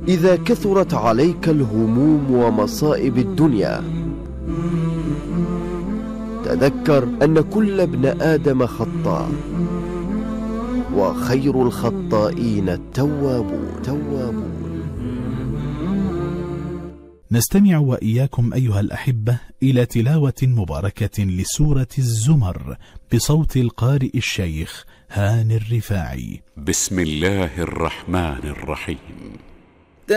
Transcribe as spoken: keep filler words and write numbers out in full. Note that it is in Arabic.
إذا كثرت عليك الهموم ومصائب الدنيا، تذكر أن كل ابن آدم خطاء، وخير الخطائين التوابون. توابون. نستمع وإياكم أيها الأحبة إلى تلاوة مباركة لسورة الزمر بصوت القارئ الشيخ هاني الرفاعي. بسم الله الرحمن الرحيم.